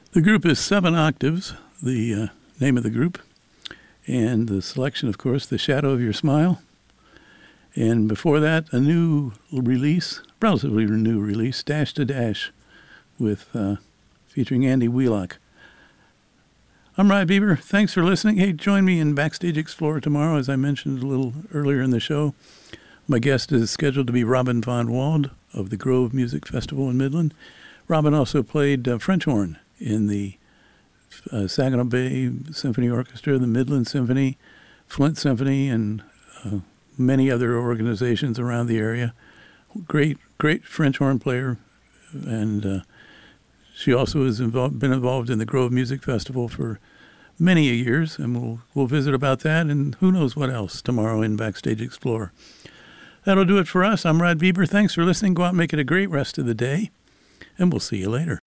The group is Seven Octaves, the name of the group. And the selection, of course, The Shadow of Your Smile. And before that, a new release, relatively new release, Dash to Dash, with featuring Andy Wheelock. I'm Rod Bieber. Thanks for listening. Hey, join me in Backstage Explorer tomorrow, as I mentioned a little earlier in the show. My guest is scheduled to be Robin Von Wald of the Grove Music Festival in Midland. Robin also played French horn in the Saginaw Bay Symphony Orchestra, the Midland Symphony, Flint Symphony, and many other organizations around the area. Great French horn player, and she also has been involved in the Grove Music Festival for many years, and we'll visit about that and who knows what else tomorrow in Backstage Explorer. That'll do it for us. I'm Rod Bieber. Thanks for listening. Go out and make it a great rest of the day, and we'll see you later.